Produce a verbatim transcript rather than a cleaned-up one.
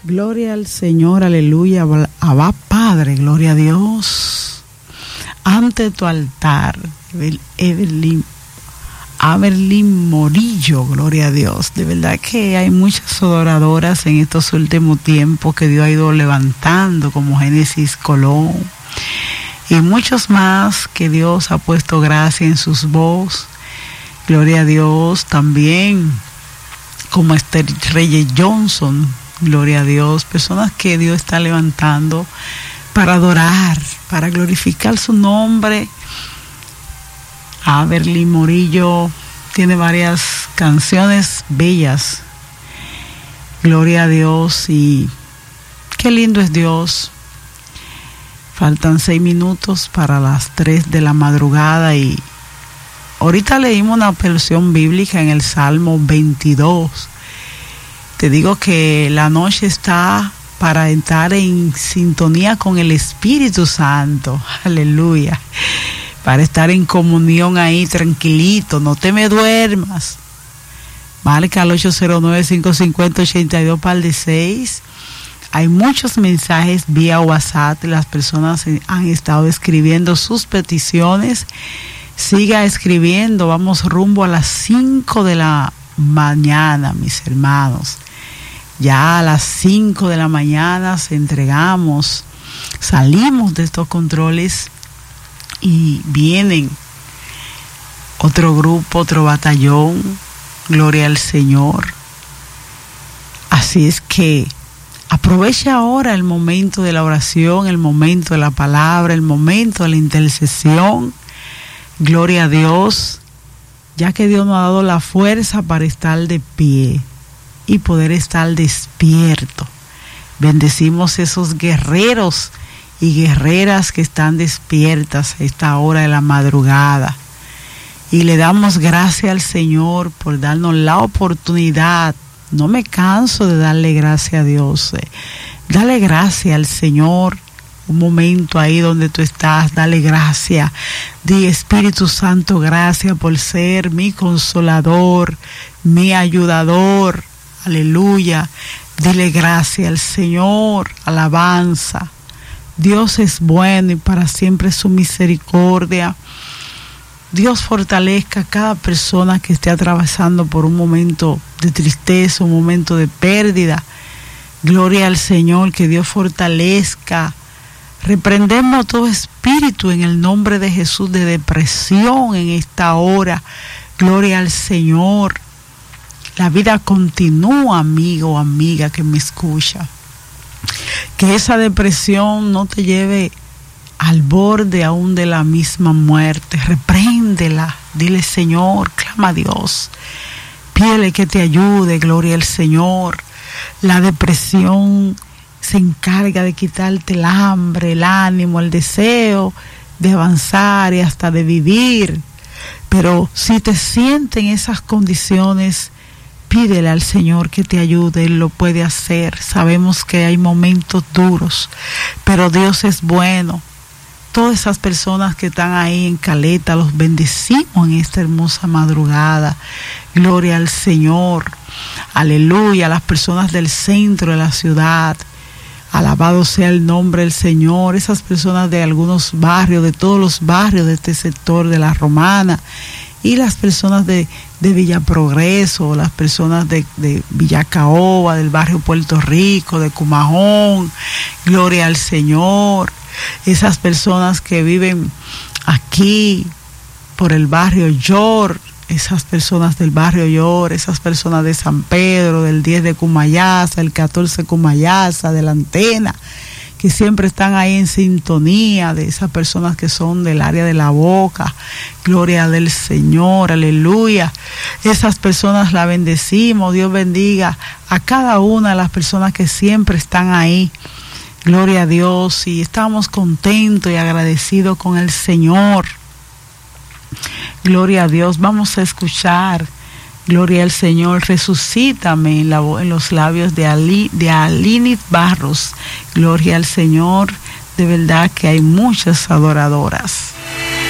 Gloria al Señor, aleluya, Abba Padre, gloria a Dios. Ante tu altar, Evelyn, Evelyn Morillo, gloria a Dios. De verdad que hay muchas adoradoras en estos últimos tiempos que Dios ha ido levantando, como Génesis Colón, y muchos más que Dios ha puesto gracia en sus voz. Gloria a Dios también, como Esther Reyes Johnson, gloria a Dios, personas que Dios está levantando para adorar, para glorificar su nombre. Evelyn Morillo tiene varias canciones bellas, gloria a Dios, y qué lindo es Dios. Faltan seis minutos para las tres de la madrugada y ahorita leímos una porción bíblica en el Salmo veintidós. Te digo que la noche está para entrar en sintonía con el Espíritu Santo, aleluya, para estar en comunión ahí tranquilito, no te me duermas. Marca al ocho cero nueve, cinco cinco cero, ocho dos par de seis. Hay muchos mensajes vía WhatsApp, las personas han estado escribiendo sus peticiones. Siga escribiendo, vamos rumbo a las cinco de la mañana, mis hermanos. Ya a las cinco de la mañana se entregamos, salimos de estos controles y vienen otro grupo, otro batallón, gloria al Señor. Así es que aprovecha ahora el momento de la oración, el momento de la palabra, el momento de la intercesión. Gloria a Dios, ya que Dios nos ha dado la fuerza para estar de pie y poder estar despierto. Bendecimos esos guerreros y guerreras que están despiertas a esta hora de la madrugada. Y le damos gracias al Señor por darnos la oportunidad. No me canso de darle gracias a Dios. Eh. Dale gracias al Señor. Un momento ahí donde tú estás, dale gracias. Di, Espíritu Santo, gracias por ser mi consolador, mi ayudador. Aleluya. Dile gracias al Señor, alabanza. Dios es bueno y para siempre su misericordia. Dios fortalezca a cada persona que esté atravesando por un momento de tristeza, un momento de pérdida. Gloria al Señor, que Dios fortalezca. Reprendemos todo espíritu en el nombre de Jesús de depresión en esta hora. Gloria al Señor. La vida continúa, amigo o amiga que me escucha. Que esa depresión no te lleve al borde aún de la misma muerte. Repréndela. Dile, Señor, clama a Dios. Pídele que te ayude, gloria al Señor. La depresión se encarga de quitarte el hambre, el ánimo, el deseo de avanzar y hasta de vivir. Pero si te sientes en esas condiciones, pídele al Señor que te ayude, Él lo puede hacer. Sabemos que hay momentos duros, pero Dios es bueno. Todas esas personas que están ahí en Caleta, los bendecimos en esta hermosa madrugada. Gloria al Señor. Aleluya. Las personas del centro de la ciudad. Alabado sea el nombre del Señor. Esas personas de algunos barrios, de todos los barrios de este sector de la Romana. Y las personas de, de Villa Progreso, las personas de, de Villa Caoba, del barrio Puerto Rico, de Cumajón. Gloria al Señor. Esas personas que viven aquí por el barrio Yor, esas personas del barrio Yor, esas personas de San Pedro, del diez de Cumayasa, el catorce de Cumayasa, de la Antena, que siempre están ahí en sintonía, de esas personas que son del área de La Boca. Gloria del Señor, aleluya. Esas personas la bendecimos. Dios bendiga a cada una de las personas que siempre están ahí. Gloria a Dios, y estamos contentos y agradecidos con el Señor. Gloria a Dios. Vamos a escuchar, gloria al Señor, resucítame en, la, en los labios de, Ali, de Alinit Barros. Gloria al Señor, de verdad que hay muchas adoradoras.